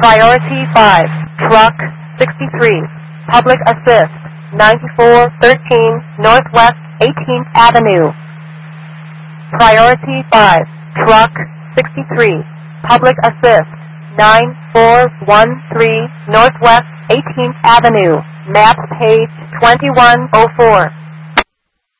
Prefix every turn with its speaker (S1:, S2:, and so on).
S1: Priority 5, Truck 63, Public Assist, 9413 Northwest 18th Avenue. Priority 5, Truck 63, Public Assist, 9413 Northwest 18th Avenue. Map page 2104.